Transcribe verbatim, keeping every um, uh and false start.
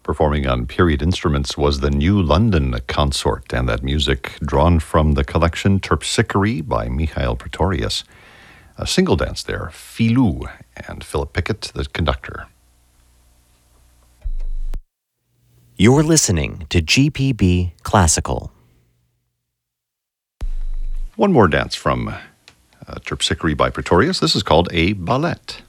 Performing on period instruments was the New London Consort, and that music drawn from the collection Terpsichore by Mikhail Pretorius. A single dance there, Filou, and Philip Pickett, the conductor. You're listening to G P B Classical. One more dance from uh, Terpsichore by Pretorius. This is called a ballet.